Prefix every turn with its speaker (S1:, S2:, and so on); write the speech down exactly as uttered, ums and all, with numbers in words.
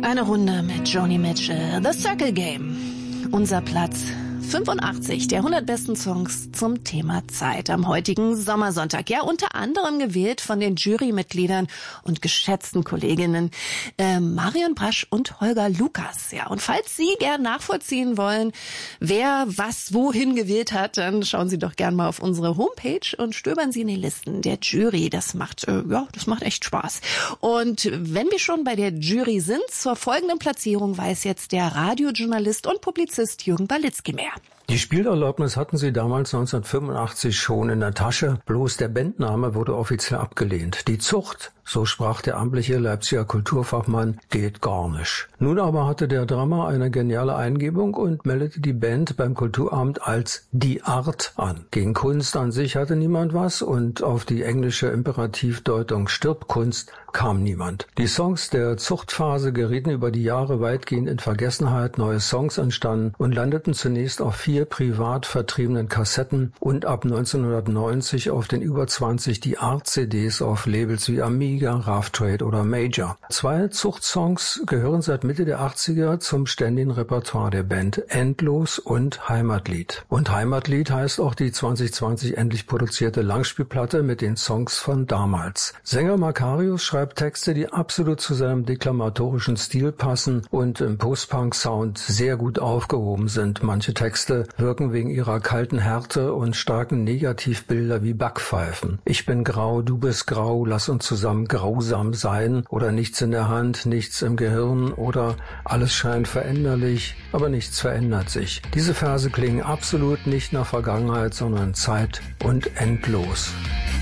S1: Eine Runde mit Joni Mitchell, The Circle Game. Unser Platz fünfundachtzig der hundert besten Songs zum Thema Zeit am heutigen Sommersonntag. Ja, unter anderem gewählt von den Jurymitgliedern und geschätzten Kolleginnen äh, Marion Brasch und Holger Lukas. Ja, und falls Sie gern nachvollziehen wollen, wer was wohin gewählt hat, dann schauen Sie doch gern mal auf unsere Homepage und stöbern Sie in den Listen der Jury. Das macht, äh, ja, das macht echt Spaß. Und wenn wir schon bei der Jury sind, zur folgenden Platzierung weiß jetzt der Radiojournalist und Publizist Jürgen Balitzky mehr.
S2: Die Spielerlaubnis hatten sie damals neunzehnhundertfünfundachtzig schon in der Tasche, bloß der Bandname wurde offiziell abgelehnt. Die Zucht, so sprach der amtliche Leipziger Kulturfachmann, geht gar nicht. Nun aber hatte der Drummer eine geniale Eingebung und meldete die Band beim Kulturamt als die Art an. Gegen Kunst an sich hatte niemand was und auf die englische Imperativdeutung stirb Kunst kam niemand. Die Songs der Zuchtphase gerieten über die Jahre weitgehend in Vergessenheit, neue Songs entstanden und landeten zunächst auf vier privat vertriebenen Kassetten und ab neunzehnhundertneunzig auf den über zwanzig die Art-C Ds auf Labels wie Amiga, Rough Trade oder Major. Zwei Zuchtsongs gehören seit Mitte der achtziger zum ständigen Repertoire der Band, Endlos und Heimatlied. Und Heimatlied heißt auch die zwanzig zwanzig endlich produzierte Langspielplatte mit den Songs von damals. Sänger Makarius schreibt Texte, die absolut zu seinem deklamatorischen Stil passen und im Post-Punk-Sound sehr gut aufgehoben sind. Manche Texte wirken wegen ihrer kalten Härte und starken Negativbilder wie Backpfeifen. Ich bin grau, du bist grau, lass uns zusammen grausam sein oder nichts in der Hand, nichts im Gehirn oder alles scheint veränderlich, aber nichts verändert sich. Diese Verse klingen absolut nicht nach Vergangenheit, sondern Zeit und endlos.